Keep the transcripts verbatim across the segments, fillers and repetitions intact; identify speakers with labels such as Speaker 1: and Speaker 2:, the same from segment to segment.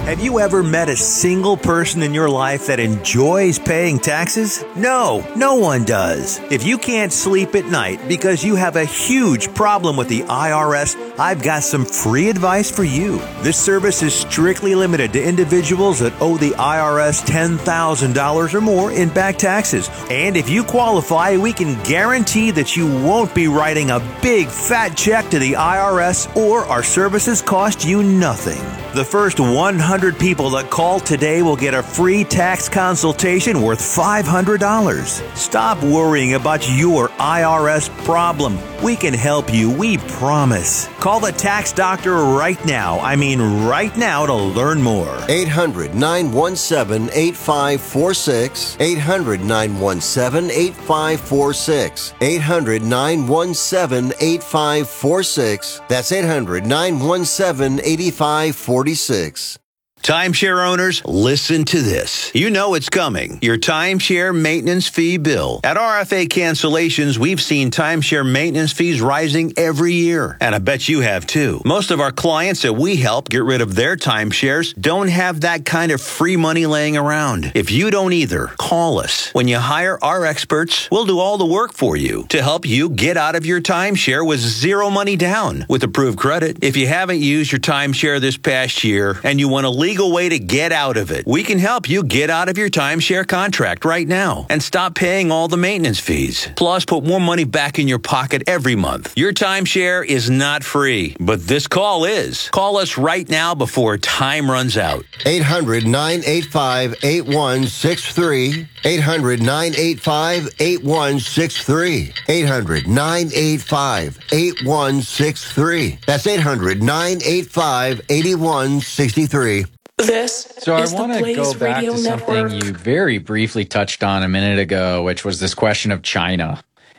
Speaker 1: Have you ever met a single person in your life that enjoys paying taxes? No, no one does. If you can't sleep at night because you have a huge problem with the I R S, I've got some free advice for you. This service is strictly limited to individuals that owe the I R S ten thousand dollars or more in back taxes. And if you qualify, we can guarantee that you won't be writing a big fat check to the I R S, or our services cost you nothing. The first one hundred people that call today will get a free tax consultation worth five hundred dollars. Stop worrying about your I R S problem. We can help you, we promise. Call the tax doctor right now. I mean right now to learn more.
Speaker 2: eight hundred, nine one seven, eight five four six. eight hundred, nine one seven, eight five four six. eight hundred, nine one seven, eight five four six. That's eight hundred, nine one seven, eight five four six.
Speaker 1: Timeshare owners, listen to this. You know it's coming. Your timeshare maintenance fee bill. At R F A Cancellations, we've seen timeshare maintenance fees rising every year. And I bet you have too. Most of our clients that we help get rid of their timeshares don't have that kind of free money laying around. If you don't either, call us. When you hire our experts, we'll do all the work for you to help you get out of your timeshare with zero money down with approved credit. If you haven't used your timeshare this past year and you want to leave way to get out of it, we can help you get out of your timeshare contract right now and stop paying all the maintenance fees. Plus, put more money back in your pocket every month. Your timeshare is not free, but this call is. Call us right now before time runs out.
Speaker 2: eight hundred, nine eight five, eight one six three. eight hundred, nine eight five, eight one six three. eight hundred, nine eight five, eight one six three. That's eight hundred, nine eight five, eight one six three.
Speaker 3: This
Speaker 4: so
Speaker 3: is
Speaker 4: I want to go back
Speaker 3: Radio
Speaker 4: to something
Speaker 3: Network.
Speaker 4: You very briefly touched on a minute ago, which was this question of China.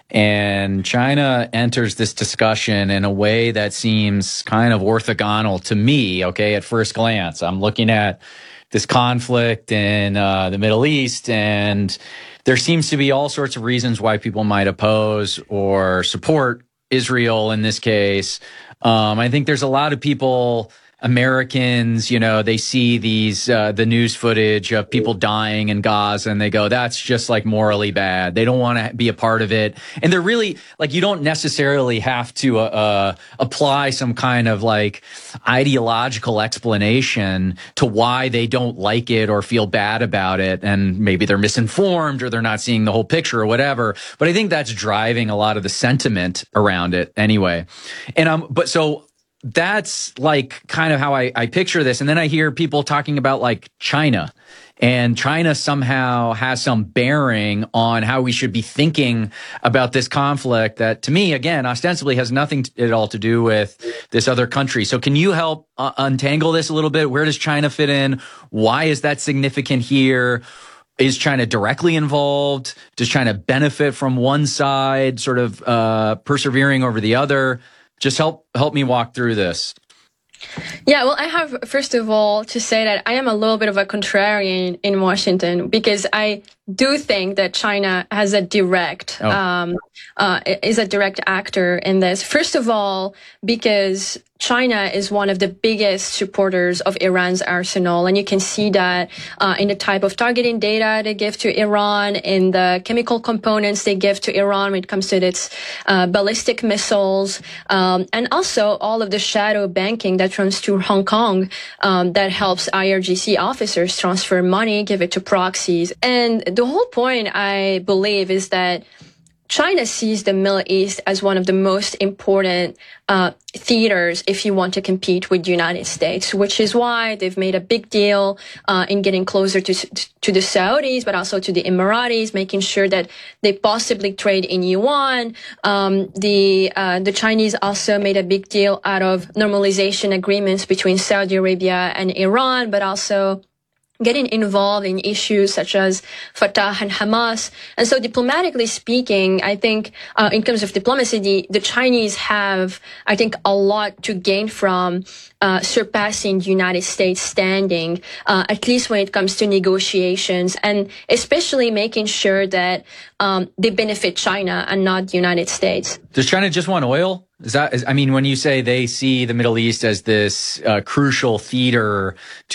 Speaker 4: And China enters this discussion in a way that seems kind of orthogonal to me, okay, at first glance. I'm looking at this conflict in uh, the Middle East, and there seems to be all sorts of reasons why people might oppose or support Israel in this case. Um, I think there's a lot of people... Americans, you know, they see these, uh, the news footage of people dying in Gaza and they go, that's just like morally bad. They don't want to be a part of it. And they're really like, you don't necessarily have to, uh, uh, apply some kind of like ideological explanation to why they don't like it or feel bad about it. And maybe they're misinformed or they're not seeing the whole picture or whatever. But I think that's driving a lot of the sentiment around it anyway. And, um, but so, that's like kind of how I, I picture this. And then I hear people talking about like China, and China somehow has some bearing on how we should be thinking about this conflict that, to me, again, ostensibly has nothing to, at all to do with this other country. So can you help uh, untangle this a little bit? Where does China fit in? Why is that significant here? Is China directly involved? Does China benefit from one side sort of uh, persevering over the other? Just help help me walk through this.
Speaker 5: Yeah, well, I have, first of all, to say that I am a little bit of a contrarian in Washington, because I do think that China has a direct, oh. um, uh, is a direct actor in this. First of all, because China is one of the biggest supporters of Iran's arsenal. And you can see that uh, in the type of targeting data they give to Iran, in the chemical components they give to Iran when it comes to its uh, ballistic missiles, um, and also all of the shadow banking that runs through Hong Kong um, that helps I R G C officers transfer money, give it to proxies. And the whole point, I believe, is that China sees the Middle East as one of the most important uh, theaters if you want to compete with the United States, which is why they've made a big deal uh, in getting closer to to the Saudis, but also to the Emiratis, making sure that they possibly trade in yuan. Um, the uh, the Chinese also made a big deal out of normalization agreements between Saudi Arabia and Iran, but also getting involved in issues such as Fatah and Hamas. And so diplomatically speaking, I think uh, in terms of diplomacy, the, the Chinese have, I think, a lot to gain from uh, surpassing the United States standing, uh, at least when it comes to negotiations, and especially making sure that um, they benefit China and not the United States.
Speaker 4: Does China just want oil? Is that, is, I mean, when you say they see the Middle East as this uh, crucial theater